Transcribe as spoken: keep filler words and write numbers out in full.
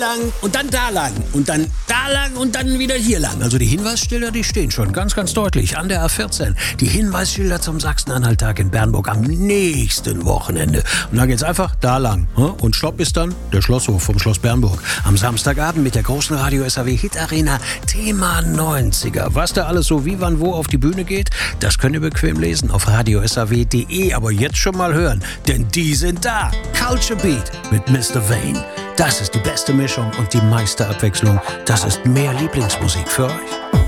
lang und dann da lang und dann da lang und dann wieder hier lang. Also die Hinweisschilder, die stehen schon ganz, ganz deutlich an der A vierzehn. Die Hinweisschilder zum Sachsen-Anhalt-Tag in Bernburg am nächsten Wochenende. Und da geht's einfach da lang. Und Stopp ist dann der Schlosshof vom Schloss Bernburg. Am Samstagabend mit der großen Radio S A W Hit Arena Thema neunziger. Was da alles so wie, wann, wo auf die Bühne geht, das könnt ihr bequem lesen auf radio s a w punkt de. Aber jetzt schon mal hören, denn die sind da. Culture Beat mit Mister Vane. Das ist die beste Mischung und die meiste Abwechslung. Das ist mehr Lieblingsmusik für euch.